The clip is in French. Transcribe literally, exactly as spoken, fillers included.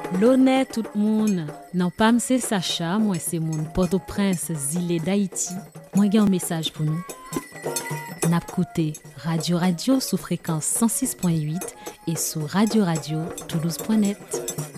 L'honnête tout le monde. Non pas c'est Sacha, moi c'est mon Port-au-Prince, Zile d'Haïti. Moi j'ai un message pour nous. N'a écouté Radio Radio sous fréquence cent six point huit et sur radio radio toulouse point net.